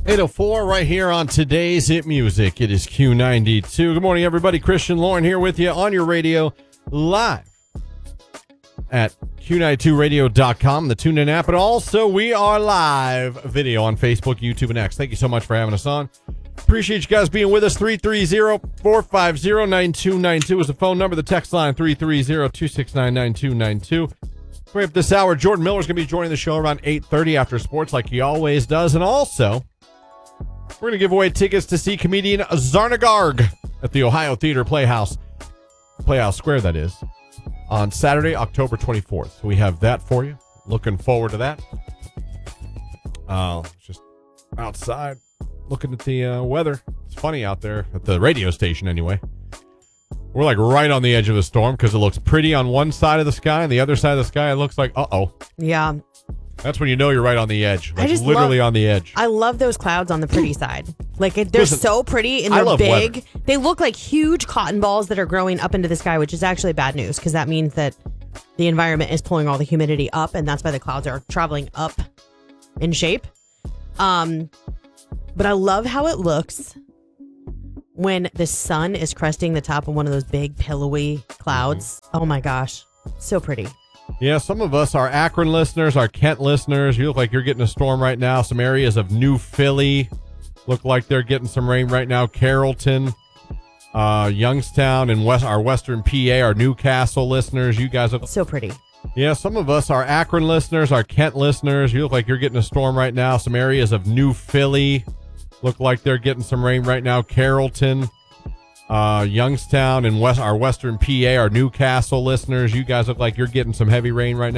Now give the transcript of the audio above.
8:04 right here on today's Hit Music. It is Q92. Good morning, everybody. Christian Lauren here with you on your radio live at Q92radio.com, the TuneIn app, and also we are live video on Facebook, YouTube, and X. Thank you so much for having us on. Appreciate you guys being with us. 330-450-9292 is the phone number. The text line, 330-269-9292. Coming up this hour, Jordan Miller's going to be joining the show around 8:30 after sports like he always does. And also, we're going to give away tickets to see comedian Zarna Garg at the Ohio Theater Playhouse Square, that is, on Saturday, October 24th. So we have that for you. Looking forward to that. Just outside looking at the weather. It's funny out there at the radio station anyway. We're like right on the edge of the storm because it looks pretty on one side of the sky, and the other side of the sky it looks like Yeah. That's when you know you're right on the edge. Like literally on the edge. I love those clouds on the pretty side. Like they're so pretty and they're big. Weather. They look like huge cotton balls that are growing up into the sky, which is actually bad news because that means that the environment is pulling all the humidity up, and that's why the clouds are traveling up in shape. But I love how it looks when the sun is cresting the top of one of those big pillowy clouds. Mm-hmm. Oh my gosh. So pretty. Yeah, some of us are Akron listeners, our Kent listeners. You look like you're getting a storm right now. Some areas of New Philly look like they're getting some rain right now. Carrollton, Youngstown, and our Western PA, our Newcastle listeners. You guys are so pretty. Yeah, some of us are Akron listeners, our Kent listeners. You look like you're getting a storm right now. Some areas of New Philly look like they're getting some rain right now. Carrollton, Youngstown, and our Western PA, our Newcastle listeners. You guys look like you're getting some heavy rain right now.